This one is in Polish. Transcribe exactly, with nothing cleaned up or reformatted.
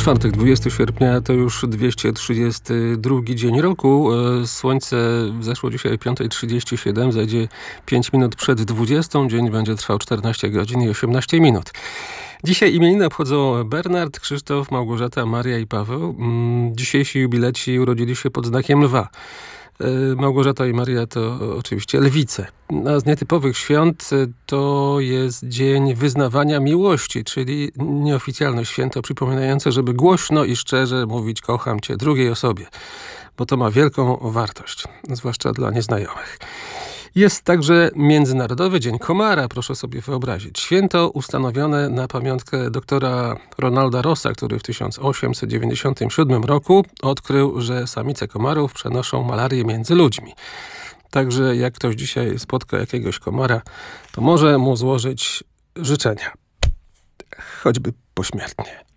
Czwartek, dwudziestego sierpnia, to już dwieście trzydziesty drugi dzień roku. Słońce wzeszło dzisiaj o piąta trzydzieści siedem, zajdzie pięć minut przed dwudziestą. Dzień będzie trwał czternaście godzin i osiemnaście minut. Dzisiaj imieniny obchodzą Bernard, Krzysztof, Małgorzata, Maria i Paweł. Dzisiejsi jubileci urodzili się pod znakiem lwa. Małgorzata i Maria to oczywiście lwice. A z nietypowych świąt to jest Dzień Wyznawania Miłości, czyli nieoficjalne święto przypominające, żeby głośno i szczerze mówić kocham cię drugiej osobie, bo to ma wielką wartość, zwłaszcza dla nieznajomych. Jest także Międzynarodowy Dzień Komara, proszę sobie wyobrazić. Święto ustanowione na pamiątkę doktora Ronalda Rossa, który w tysiąc osiemset dziewięćdziesiątym siódmym roku odkrył, że samice komarów przenoszą malarię między ludźmi. Także jak ktoś dzisiaj spotka jakiegoś komara, to może mu złożyć życzenia, choćby pośmiertnie.